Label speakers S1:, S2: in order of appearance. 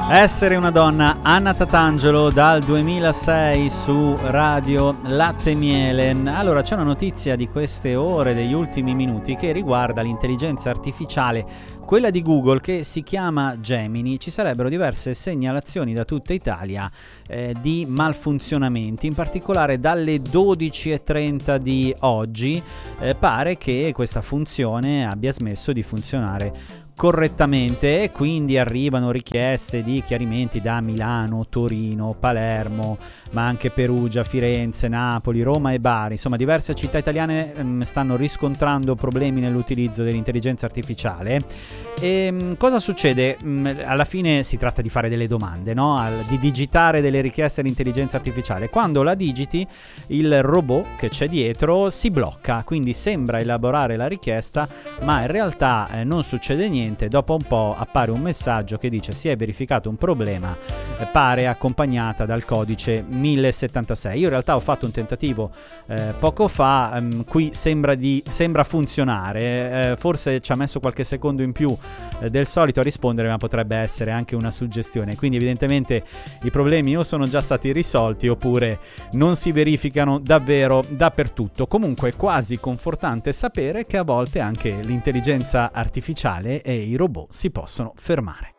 S1: Essere una donna, Anna Tatangelo dal 2006 su Radio Latte e Miele. Allora, c'è una notizia di queste ore, degli ultimi minuti, che riguarda l'intelligenza artificiale, quella di Google, che si chiama Gemini. Ci sarebbero diverse segnalazioni da tutta Italia di malfunzionamenti, in particolare dalle 12:30 di oggi pare che questa funzione abbia smesso di funzionare correttamente, e quindi arrivano richieste di chiarimenti da Milano, Torino, Palermo, ma anche Perugia, Firenze, Napoli, Roma e Bari. Insomma, diverse città italiane stanno riscontrando problemi nell'utilizzo dell'intelligenza artificiale. E cosa succede? Alla fine si tratta di fare delle domande, no? Di digitare delle richieste all'intelligenza artificiale. Quando la digiti, il robot che c'è dietro si blocca, quindi sembra elaborare la richiesta, ma in realtà non succede niente. Dopo un po' appare un messaggio che dice: si è verificato un problema, pare accompagnata dal codice 1076. Io in realtà ho fatto un tentativo poco fa, qui sembra funzionare, forse ci ha messo qualche secondo in più del solito a rispondere, ma potrebbe essere anche una suggestione. Quindi evidentemente i problemi o sono già stati risolti oppure non si verificano davvero dappertutto. Comunque è quasi confortante sapere che a volte anche l'intelligenza artificiale e i robot si possono fermare.